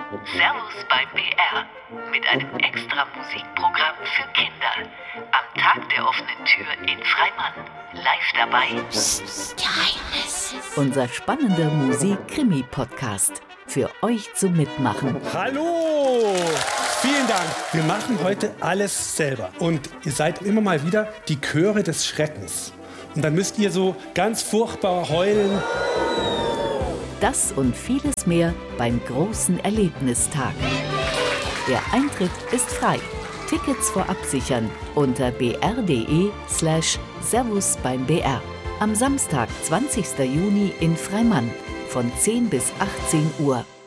Servus beim BR mit einem extra Musikprogramm für Kinder. Am Tag der offenen Tür in Freimann. Live dabei. Psst, Geheimnis. Unser spannender Musik-Krimi-Podcast. Für euch zum Mitmachen. Hallo! Vielen Dank. Wir machen heute alles selber. Und ihr seid immer mal wieder die Chöre des Schreckens. Und dann müsst ihr so ganz furchtbar heulen. Das und vieles mehr beim großen Erlebnistag. Der Eintritt ist frei. Tickets vorab sichern unter br.de/Servus beim BR. Am Samstag, 20. Juni in Freimann von 10 bis 18 Uhr.